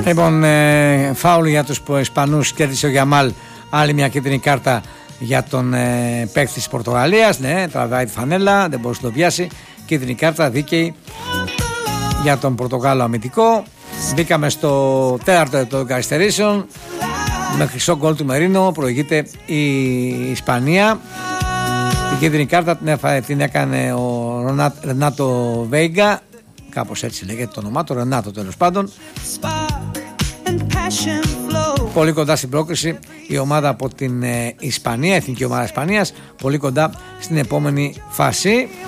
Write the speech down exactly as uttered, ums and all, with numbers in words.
Λοιπόν, ε, φάουλ για τους Ισπανούς, κέρδισε ο Γιαμάλ, άλλη μια κίτρινη κάρτα για τον ε, παίκτη της Πορτογαλίας. Ναι, τραβάει τη φανέλα, δεν μπορούσε να το πιάσει. Κίτρινη κάρτα δίκαιη για τον Πορτογάλο αμυντικό. Μπήκαμε στο τέταρτο λεπτό των καθυστερήσεων. Με χρυσό γκολ του Μερίνο προηγείται η Ισπανία. Την κίτρινη κάρτα την, έφα, την έκανε ο Ρενάτο Βέιγκα. Κάπως έτσι λέγεται το όνομά του, Ρενάτο τέλος πάντων. Πολύ κοντά στην πρόκριση η ομάδα από την ε, Ισπανία, εθνική ομάδα Ισπανίας. Πολύ κοντά στην επόμενη φάση.